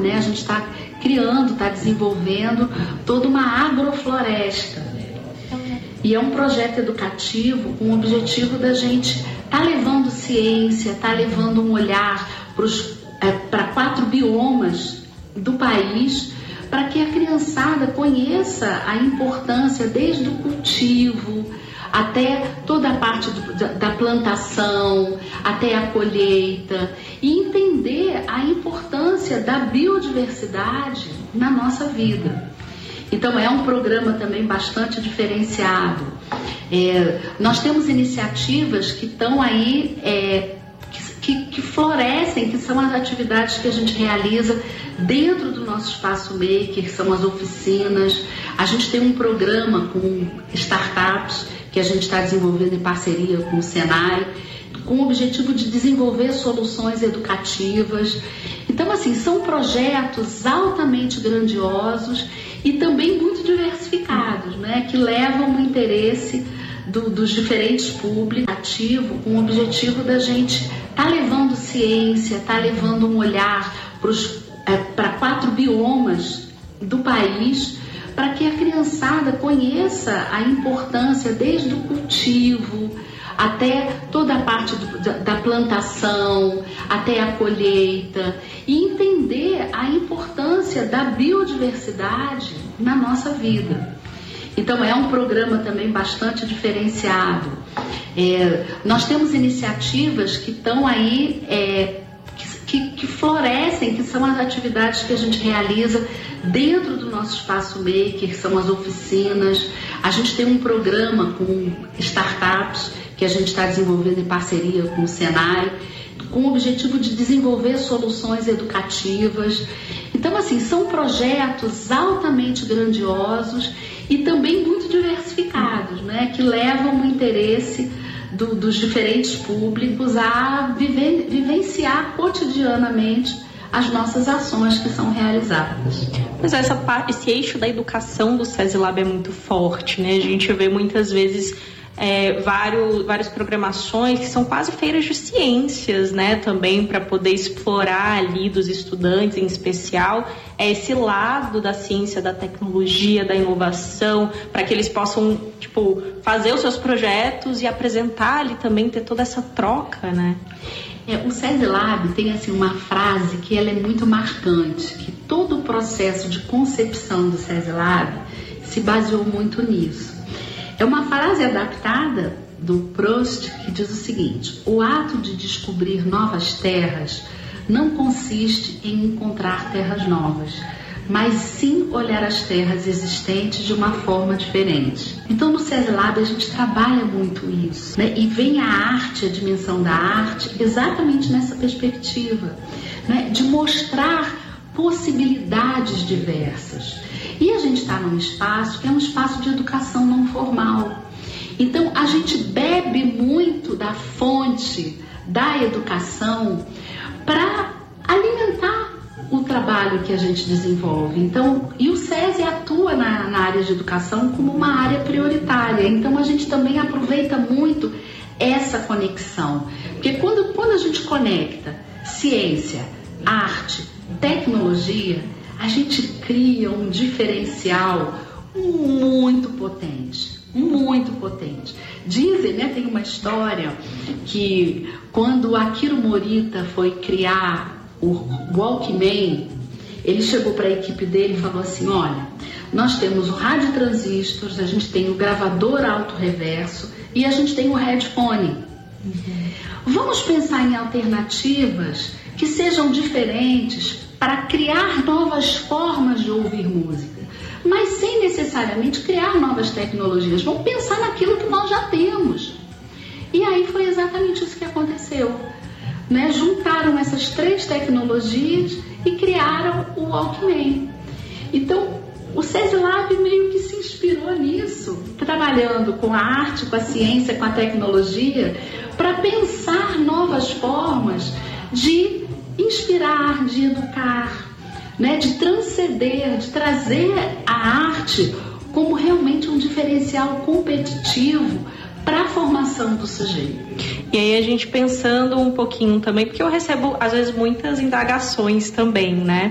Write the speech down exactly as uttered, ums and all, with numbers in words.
né, a gente está criando, está desenvolvendo toda uma agrofloresta. E é um projeto educativo com o objetivo da gente estar tá levando ciência, estar tá levando um olhar para é, quatro biomas do país, para que a criançada conheça a importância desde o cultivo até toda a parte do, da, da plantação, até a colheita, e entender a importância da biodiversidade na nossa vida. Então é um programa também bastante diferenciado. É, nós temos iniciativas que estão aí, é, que, que, que florescem, que são as atividades que a gente realiza dentro do nosso espaço maker, são as oficinas. A gente tem um programa com startups que a gente está desenvolvendo em parceria com o Senai, com o objetivo de desenvolver soluções educativas. Então, assim, são projetos altamente grandiosos e também muito diversificados, né, que levam o interesse do, dos diferentes públicos ativo, com o objetivo da gente estar tá levando ciência, estar tá levando um olhar para é, quatro biomas do país, para que a criançada conheça a importância desde o cultivo até toda a parte do, da, da plantação, até a colheita, e entender a importância da biodiversidade na nossa vida. Então é um programa também bastante diferenciado. É, nós temos iniciativas que estão aí, é, que, que florescem, que são as atividades que a gente realiza dentro do nosso espaço maker, são as oficinas. A gente tem um programa com startups que a gente está desenvolvendo em parceria com o Senai, com o objetivo de desenvolver soluções educativas. Então, assim, são projetos altamente grandiosos e também muito diversificados, né, que levam o interesse do, dos diferentes públicos a viver, vivenciar cotidianamente as nossas ações que são realizadas. Mas essa parte, esse eixo da educação do SESI-Lab é muito forte, né? A gente vê muitas vezes é, vários, várias programações que são quase feiras de ciências, né? Também para poder explorar ali dos estudantes, em especial, é esse lado da ciência, da tecnologia, da inovação, para que eles possam, tipo, fazer os seus projetos e apresentar ali também, ter toda essa troca, né? É, o SESI-Lab tem assim, uma frase que ela é muito marcante, que todo o processo de concepção do SESI-Lab se baseou muito nisso. É uma frase adaptada do Proust que diz o seguinte: o ato de descobrir novas terras não consiste em encontrar terras novas, mas sim olhar as terras existentes de uma forma diferente. Então no SESI-Lab a gente trabalha muito isso, né? E vem a arte, a dimensão da arte, exatamente nessa perspectiva, né? De mostrar possibilidades diversas. E a gente está num espaço que é um espaço de educação não formal. Então a gente bebe muito da fonte da educação para alimentar o trabalho que a gente desenvolve. Então, e o SESI atua na, na área de educação como uma área prioritária. Então a gente também aproveita muito essa conexão. Porque quando, quando a gente conecta ciência, arte, tecnologia, a gente cria um diferencial muito potente, muito potente. Dizem, né, tem uma história que quando Akira Morita foi criar o Walkman, ele chegou para a equipe dele e falou assim: olha, nós temos o rádio transistores, a gente tem o gravador auto-reverso e a gente tem o headphone. Uhum. Vamos pensar em alternativas que sejam diferentes para criar novas formas de ouvir música, mas sem necessariamente criar novas tecnologias. Vamos pensar naquilo que nós já temos. E aí foi exatamente isso que aconteceu, né? Juntaram essas três tecnologias e criaram o Walkman. Então, o SESI-Lab meio que se inspirou nisso, trabalhando com a arte, com a ciência, com a tecnologia, para pensar novas formas de inspirar, de educar, né? De transcender, de trazer a arte como realmente um diferencial competitivo para a formação do sujeito. E aí a gente pensando um pouquinho também, porque eu recebo às vezes muitas indagações também, né?